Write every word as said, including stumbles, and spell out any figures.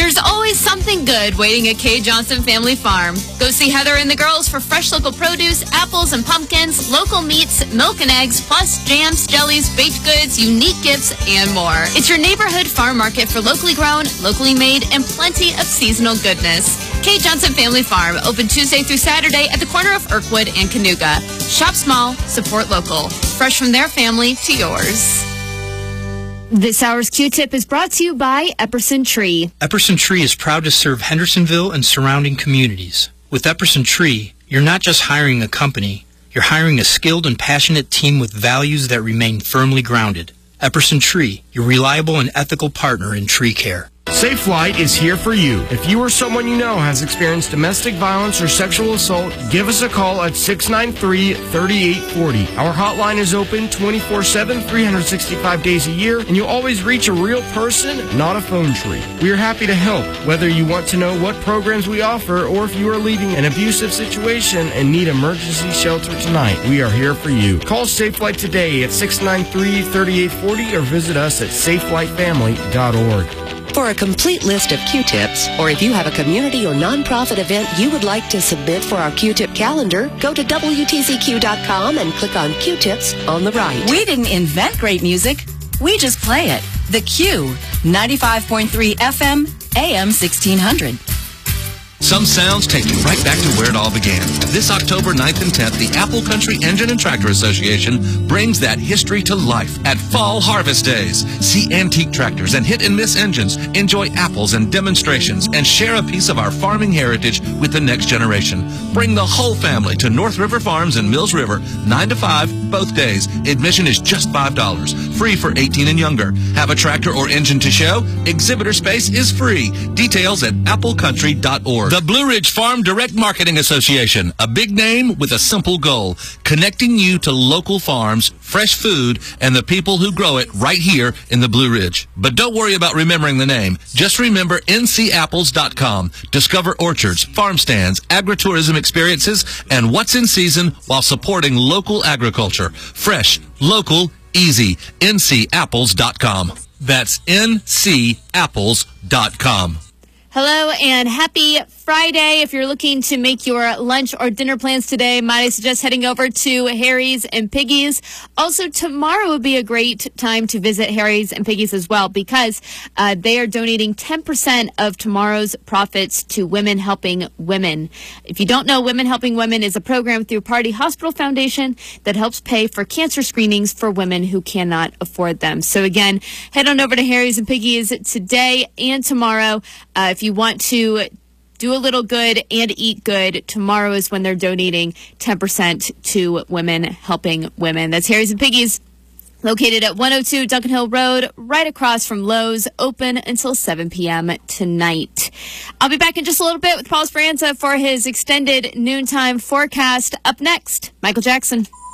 There's always something good waiting at Kay Johnson Family Farm. Go see Heather and the girls for fresh local produce, apples and pumpkins, local meats, milk and eggs, plus jams, jellies, baked goods, unique gifts, and more. It's your neighborhood farm market for locally grown, locally made, and plenty of seasonal goodness. Kay Johnson Family Farm, open Tuesday through Saturday at the corner of Irkwood and Canuga. Shop small, support local. Fresh from their family to yours. This hour's Q-Tip is brought to you by Epperson Tree. Epperson Tree is proud to serve Hendersonville and surrounding communities. With Epperson Tree, you're not just hiring a company, you're hiring a skilled and passionate team with values that remain firmly grounded. Epperson Tree, your reliable and ethical partner in tree care. Safe Flight is here for you. If you or someone you know has experienced domestic violence or sexual assault, give us a call at six nine three, three eight four zero. Our hotline is open twenty-four seven, three hundred sixty-five days a year, and you'll always reach a real person, not a phone tree. We are happy to help, whether you want to know what programs we offer or if you are leaving an abusive situation and need emergency shelter tonight. We are here for you. Call Safe Flight today at six nine three, three eight four zero or visit us at safe flight family dot org. For a complete list of Q-Tips, or if you have a community or nonprofit event you would like to submit for our Q-Tip calendar, go to W T Z Q dot com and click on Q-Tips on the right. We didn't invent great music. We just play it. The Q, ninety-five point three F M, A M sixteen hundred. Some sounds take you right back to where it all began. This October ninth and tenth, the Apple Country Engine and Tractor Association brings that history to life at Fall Harvest Days. See antique tractors and hit-and-miss engines, enjoy apples and demonstrations, and share a piece of our farming heritage with the next generation. Bring the whole family to North River Farms in Mills River, nine to five, both days. Admission is just five dollars, free for eighteen and younger. Have a tractor or engine to show? Exhibitor space is free. Details at apple country dot org. The Blue Ridge Farm Direct Marketing Association, a big name with a simple goal, connecting you to local farms, fresh food, and the people who grow it right here in the Blue Ridge. But don't worry about remembering the name. Just remember N C apples dot com. Discover orchards, farm stands, agritourism experiences, and what's in season while supporting local agriculture. Fresh, local, easy. N C apples dot com. That's N C apples dot com. Hello and happy Friday. If you're looking to make your lunch or dinner plans today, might I suggest heading over to Harry's and Piggy's. Also, tomorrow would be a great time to visit Harry's and Piggy's as well, because uh, they are donating ten percent of tomorrow's profits to Women Helping Women. If you don't know, Women Helping Women is a program through Party Hospital Foundation that helps pay for cancer screenings for women who cannot afford them. So again, head on over to Harry's and Piggy's today and tomorrow. Uh, if you want to do a little good and eat good, tomorrow is when they're donating ten percent to Women Helping Women. That's Harry's and Piggy's, located at one oh two Duncan Hill Road, right across from Lowe's, open until seven p.m. tonight. I'll be back in just a little bit with Paul Speranza for his extended noontime forecast. Up next, Michael Jackson.